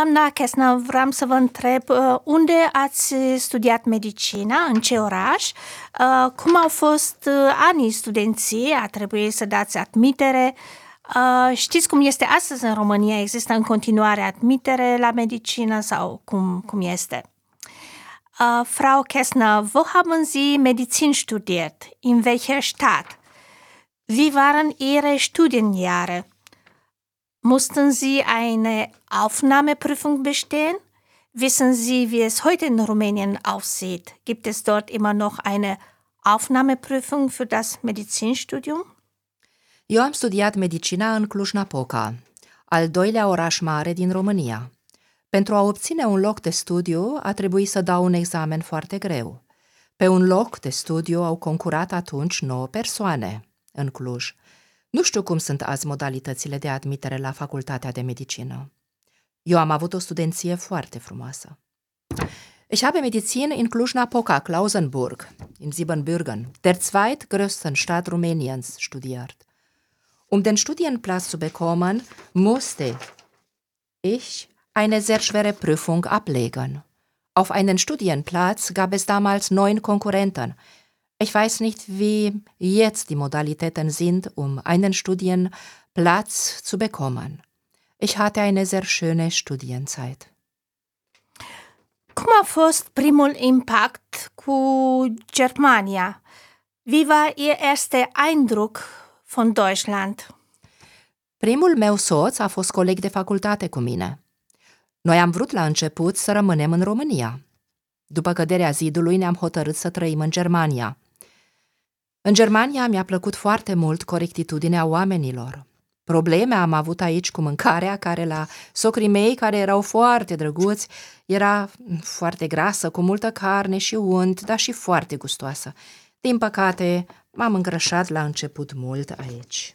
Doamna Chesna, vreau să vă întreb unde ați studiat medicina, în ce oraș, cum au fost anii studenției, a trebuit să dați admitere, știți cum este astăzi în România, există în continuare admitere la medicină sau cum este? Frau Chesna, wo haben Sie Medizin studiert? In welcher Stadt? Wie waren Ihre Studienjahre? Mussten Sie eine Aufnahmeprüfung bestehen? Wissen Sie, wie es heute in Rumänien aussieht? Gibt es dort immer noch eine Aufnahmeprüfung für das Medizinstudium? Eu am studiat medicina în Cluj-Napoca, al doilea oraș mare din România. Pentru a obține un loc de studiu a trebuit să dau un examen foarte greu. Pe un loc de studiu au concurat atunci 9 persoane în Cluj. Nu știu cum sunt azi modalitățile de admitere la facultatea de medicină. Eu am avut o studenție foarte frumoasă. Ich habe Medizin in Cluj-Napoca, Klausenburg, in Siebenbürgen, der zweitgrößten Stadt Rumäniens, studiert. Um den Studienplatz zu bekommen, musste ich eine sehr schwere Prüfung ablegen. Auf einen Studienplatz gab es damals 9 Konkurrenten. Ich weiß nicht, wie jetzt die Modalitäten sind, um einen Studienplatz zu bekommen. Ich hatte eine sehr schöne Studienzeit. Cum a fost primul impact cu Germania? Wie war Ihr erster Eindruck von Deutschland? Primul meu soț a fost coleg de facultate cu mine. Noi am vrut la început să rămânem în România. După căderea zidului ne-am hotărât să trăim în Germania. În Germania mi-a plăcut foarte mult corectitudinea oamenilor. Probleme am avut aici cu mâncarea, care la socrii mei, care erau foarte drăguți, era foarte grasă, cu multă carne și unt, dar și foarte gustoasă. Din păcate, m-am îngrășat la început mult aici.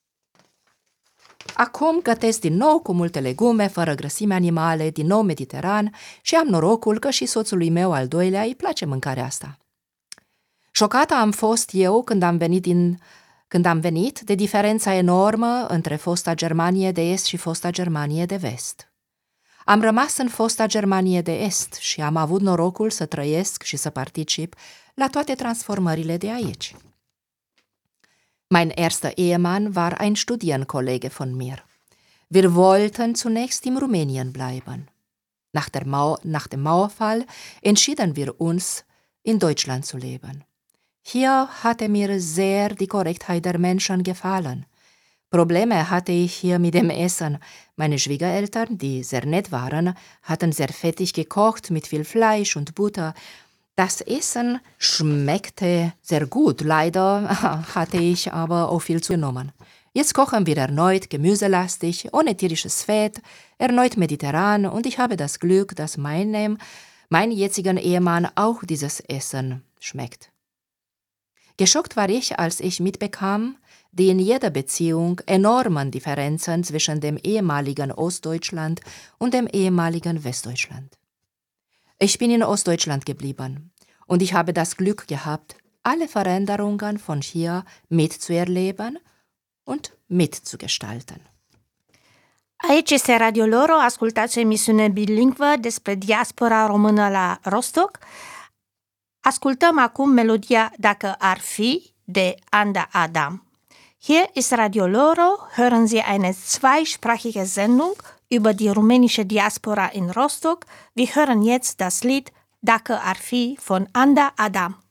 Acum gătesc din nou cu multe legume, fără grăsime animale, din nou mediteran și am norocul că și soțului meu al doilea îi place mâncarea asta. Șocată am fost eu când am venit de diferența enormă între fosta Germanie de Est și fosta Germanie de Vest. Am rămas în fosta Germanie de Est și am avut norocul să trăiesc și să particip la toate transformările de aici. Mein erster Ehemann war ein Studienkollege von mir. Wir wollten zunächst in Rumänien bleiben. Nach dem Mauerfall entschieden wir uns, in Deutschland zu leben. Hier hatte mir sehr die Korrektheit der Menschen gefallen. Probleme hatte ich hier mit dem Essen. Meine Schwiegereltern, die sehr nett waren, hatten sehr fettig gekocht mit viel Fleisch und Butter. Das Essen schmeckte sehr gut, leider hatte ich aber auch viel zugenommen. Jetzt kochen wir erneut gemüselastig, ohne tierisches Fett, erneut mediterran und ich habe das Glück, dass mein jetzigen Ehemann auch dieses Essen schmeckt. Geschockt war ich, als ich mitbekam, die in jeder Beziehung enormen Differenzen zwischen dem ehemaligen Ostdeutschland und dem ehemaligen Westdeutschland. Ich bin in Ostdeutschland geblieben und ich habe das Glück gehabt, alle Veränderungen von hier mitzuerleben und mitzugestalten. Aici este Radio Loro, ascultați o emisiune bilingvă despre diaspora română la Rostock. Ascultăm acum melodia Dacă ar fi de Anda Adam. Hier ist Radio Loro, hören Sie eine zweisprachige Sendung über die rumänische Diaspora in Rostock. Wir hören jetzt das Lied Dacă ar fi von Anda Adam.